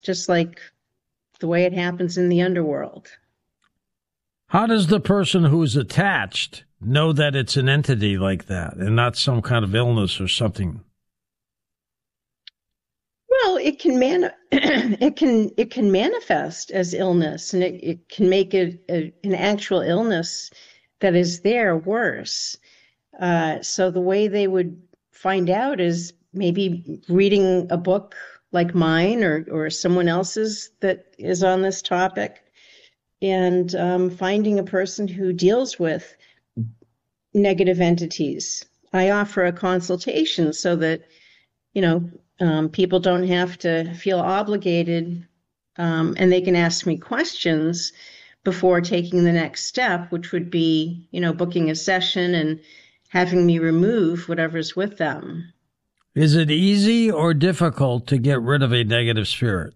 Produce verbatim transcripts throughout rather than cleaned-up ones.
just like the way it happens in the underworld. How does the person who is attached know that it's an entity like that and not some kind of illness or something? Well, it can man it can it can manifest as illness, and it, it can make it a, an actual illness that is there worse. Uh, so the way they would find out is maybe reading a book like mine or or someone else's that is on this topic, and um, finding a person who deals with negative entities. I offer a consultation so that, you know, um, people don't have to feel obligated, um, and they can ask me questions before taking the next step, which would be, you know, booking a session and having me remove whatever's with them. Is it easy or difficult to get rid of a negative spirit?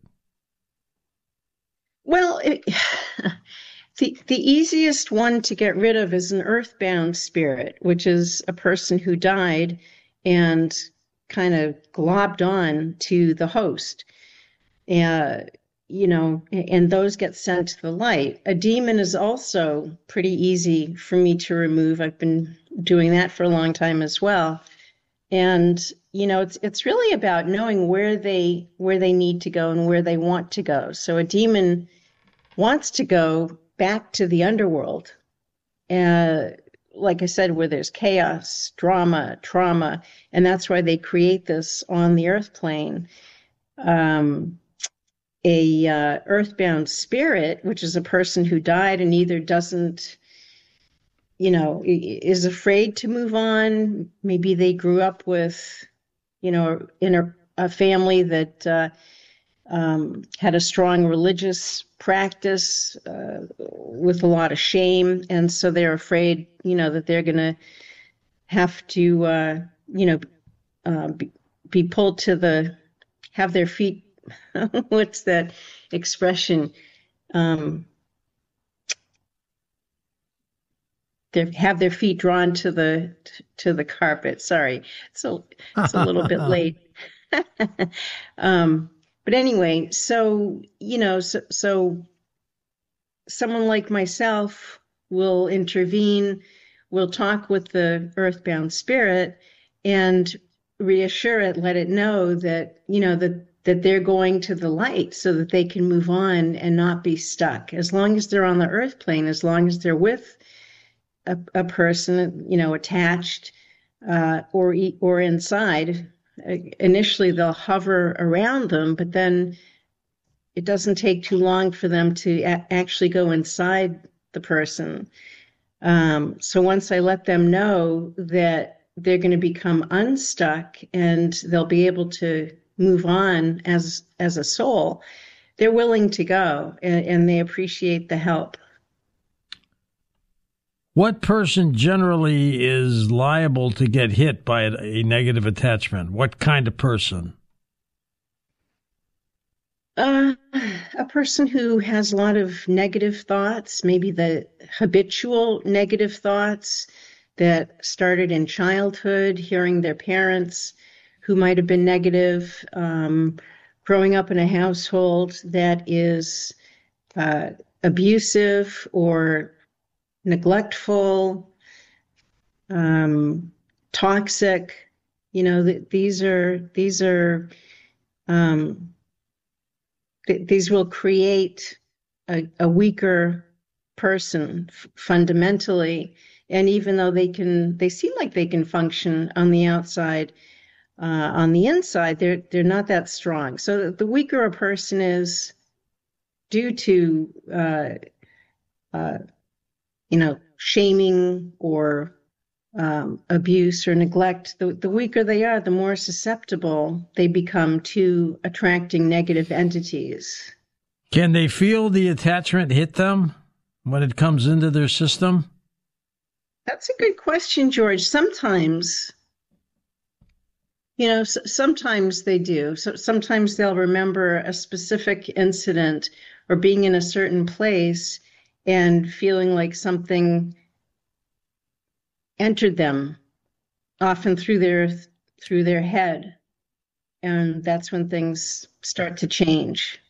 Well, it, the the easiest one to get rid of is an earthbound spirit, which is a person who died and kind of globbed on to the host. Uh, you know, and those get sent to the light. A demon is also pretty easy for me to remove. I've been doing that for a long time as well. And, you know, it's it's really about knowing where they where they need to go and where they want to go. So a demon wants to go back to the underworld. Uh, like I said, where there's chaos, drama, trauma, and that's why they create this on the earth plane. Um, a uh, earthbound spirit, which is a person who died and either doesn't, you know, is afraid to move on. Maybe they grew up with, you know, in a, a family that uh, um, had a strong religious practice uh, with a lot of shame. And so they're afraid, you know, that they're going to have to, uh, you know, uh, be, be pulled to the, have their feet, what's that expression? Um, they have their feet drawn to the to the carpet. Sorry, so it's a little bit late. um, but anyway, so you know, so, so someone like myself will intervene, will talk with the earthbound spirit, and reassure it, let it know that you know that that they're going to the light so that they can move on and not be stuck. As long as they're on the earth plane, as long as they're with a, a person, you know, attached uh, or or inside. Initially, they'll hover around them, but then it doesn't take too long for them to a- actually go inside the person. Um, so once I let them know that they're going to become unstuck and they'll be able to move on as as a soul, they're willing to go, and, and they appreciate the help. What person generally is liable to get hit by a, a negative attachment? What kind of person? Uh, a person who has a lot of negative thoughts, maybe the habitual negative thoughts that started in childhood, hearing their parents who might have been negative, um, growing up in a household that is uh, abusive or neglectful, um, toxic. You know, th- these are these are um, th- these will create a, a weaker person f- fundamentally. And even though they can, they seem like they can function on the outside, uh, on the inside, they're they're not that strong. So the weaker a person is due to, uh, uh, you know, shaming or um, abuse or neglect, the, the weaker they are, the more susceptible they become to attracting negative entities. Can they feel the attachment hit them when it comes into their system? That's a good question, George. Sometimes, you know, s- sometimes they do. So sometimes they'll remember a specific incident or being in a certain place and feeling like something entered them, often through their through their head, and that's when things start to change.